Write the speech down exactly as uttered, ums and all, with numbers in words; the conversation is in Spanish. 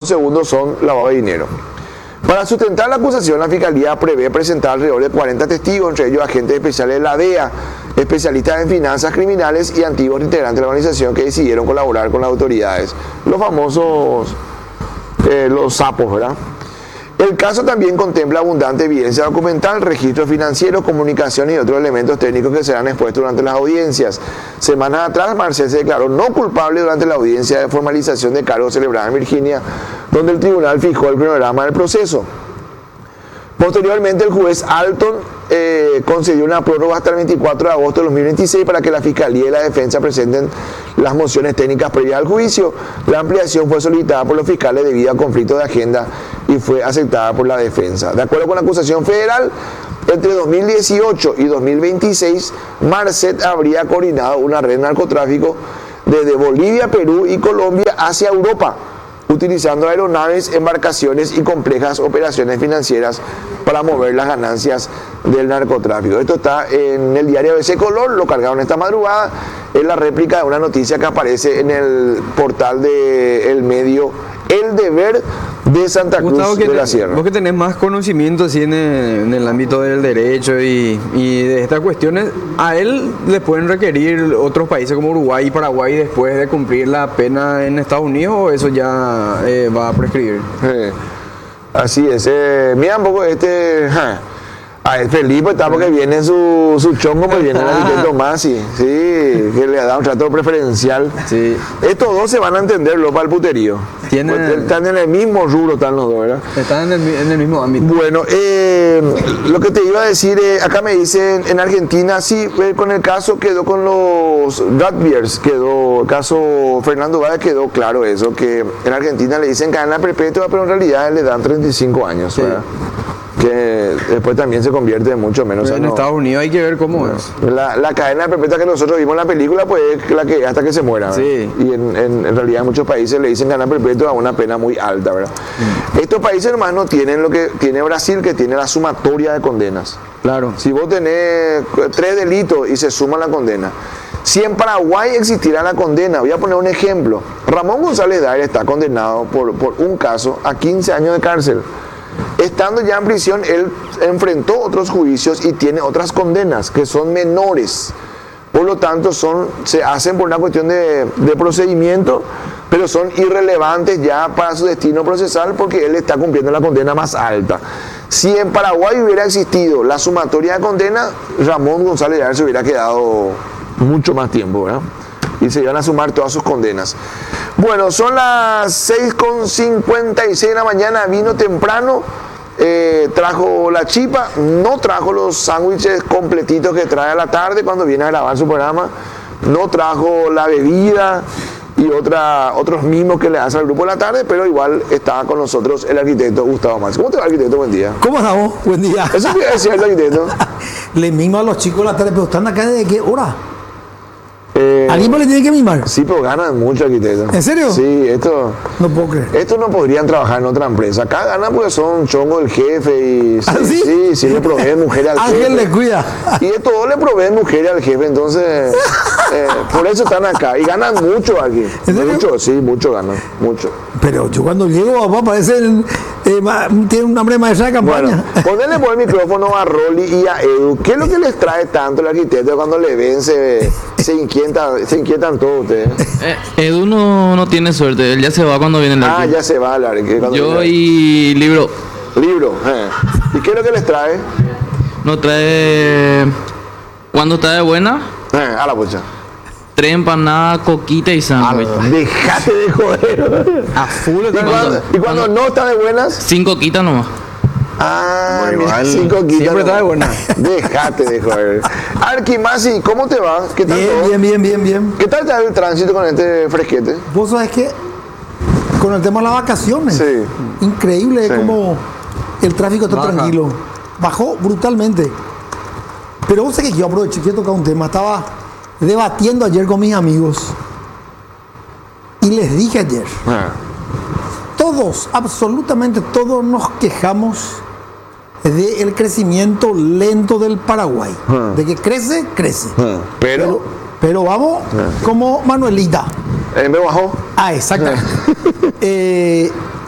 segundos son lavado de dinero. Para sustentar la acusación, la Fiscalía prevé presentar alrededor de cuarenta testigos, entre ellos agentes especiales de la D E A, especialistas en finanzas criminales y antiguos integrantes de la organización que decidieron colaborar con las autoridades. Los famosos, eh, los sapos, ¿verdad? El caso también contempla abundante evidencia documental, registros financieros, comunicación y otros elementos técnicos que serán expuestos durante las audiencias. Semanas atrás, Marcel se declaró no culpable durante la audiencia de formalización de cargos celebrada en Virginia, donde el tribunal fijó el cronograma del proceso. Posteriormente, el juez Alton eh, concedió una prórroga hasta el veinticuatro de agosto de dos mil veintiséis para que la Fiscalía y la Defensa presenten las mociones técnicas previas al juicio. La ampliación fue solicitada por los fiscales debido a conflicto de agenda y fue aceptada por la defensa. De acuerdo con la acusación federal, entre dos mil dieciocho y dos mil veintiséis, Marcet habría coordinado una red de narcotráfico desde Bolivia, Perú y Colombia hacia Europa, utilizando aeronaves, embarcaciones y complejas operaciones financieras para mover las ganancias del narcotráfico. Esto está en el diario A B C Color, lo cargaron esta madrugada, es la réplica de una noticia que aparece en el portal del medio El Deber de Santa Cruz Gustavo, de te, la Sierra. Vos que tenés más conocimiento así en el, en el ámbito del derecho y, y de estas cuestiones, ¿a él le pueden requerir otros países como Uruguay y Paraguay después de cumplir la pena en Estados Unidos o eso ya eh, va a prescribir? Eh, así es. Eh, mira un poco este... Ja. A el Felipe está porque viene su, su chongo, pues viene el arquitecto Masi, sí, que le ha dado un trato preferencial. Sí. Estos dos se van a entender, lo para el puterío. Tienen, pues están en el mismo rubro, están los dos, ¿verdad? Están en el, en el mismo ámbito. Bueno, eh, lo que te iba a decir, eh, acá me dicen en Argentina, sí, eh, con el caso quedó con los Gatbeers, quedó, el caso Fernando Báez quedó claro eso, que en Argentina le dicen cadena perpetua, pero en realidad le dan treinta y cinco años, sí, ¿verdad? Que después también se convierte en mucho menos. Pero en no, Estados Unidos hay que ver cómo no, es. La, la cadena perpetua que nosotros vimos en la película, pues es la que hasta que se muera. Sí. Y en, en, en realidad en muchos países le dicen cadena perpetua a una pena muy alta, ¿verdad? Mm. Estos países nomás no tienen lo que tiene Brasil, que tiene la sumatoria de condenas. Claro. Si vos tenés tres delitos y se suma la condena. Si en Paraguay existiera la condena, voy a poner un ejemplo. Ramón González Daer está condenado por, por un caso a quince años de cárcel. Estando ya en prisión, él enfrentó otros juicios y tiene otras condenas que son menores. Por lo tanto, son, se hacen por una cuestión de, de procedimiento, pero son irrelevantes ya para su destino procesal porque él está cumpliendo la condena más alta. Si en Paraguay hubiera existido la sumatoria de condena, Ramón González Daer se hubiera quedado mucho más tiempo, ¿verdad? Y se iban a sumar todas sus condenas. Bueno, son las seis con cincuenta y seis de la mañana, vino temprano, eh, trajo la chipa, no trajo los sándwiches completitos que trae a la tarde cuando viene a grabar su programa, no trajo la bebida y otra, otros mimos que le hace al grupo de la tarde, pero igual estaba con nosotros el arquitecto Gustavo Masi. ¿Cómo te va, arquitecto? Buen día. ¿Cómo estamos? Buen día. Eso es cierto, arquitecto. Le mimo a los chicos de la tarde, pero están acá ¿desde qué hora? Eh, ¿Alguien más le tiene que mimar? Sí, pero ganan mucho, arquitecto. ¿En serio? Sí, esto... No puedo creer. Estos no podrían trabajar en otra empresa. Acá ganan porque son chongos del jefe y... ¿Ah, sí? Sí, sí le proveen mujeres al jefe. Ángel le cuida. Y estos dos le proveen mujeres al jefe, entonces... Eh, por eso están acá. Y ganan mucho aquí. ¿En serio? Mucho, sí, mucho ganan. Mucho. Pero yo cuando llego, papá, parece... Eh, ma, tiene un hambre maestra de campaña. Bueno, ponele por el micrófono a Rolly y a Edu. ¿Qué es lo que les trae tanto el arquitecto cuando le ven? Se, se, inquietan, se inquietan todos ustedes. Eh, Edu no, no tiene suerte, él ya se va cuando viene el Ah, arqui. ya se va el arquitecto. Yo y Libro. Libro. Eh. ¿Y qué es lo que les trae? Nos trae, cuando está de buena, Eh, a la pucha. tres empanadas, coquita y sándwich. Dejate de joder. A full. ¿Y está cuando, cuando- y cuando no está de buenas? Sin coquita nomás. Ah, Bueno, mira, igual, cinco quitas. siempre está de buena. Dejate de joder. Arqui Masi, ¿cómo te va? ¿Qué tal Bien, todo? bien, bien, bien, bien. ¿Qué tal está el tránsito con este fresquete? Vos sabés que con el tema de las vacaciones, Sí. increíble Sí. como el tráfico está Baja. tranquilo. Bajó brutalmente. Pero vos sabés que yo aproveché que tocar un tema. Estaba debatiendo ayer con mis amigos y les dije ayer, Ah, todos, absolutamente todos nos quejamos del crecimiento lento del Paraguay. Ah. De que crece, crece. ah. Pero, Pero, pero vamos como Manuelita. eh, me bajó. Ah, exactamente. Eh,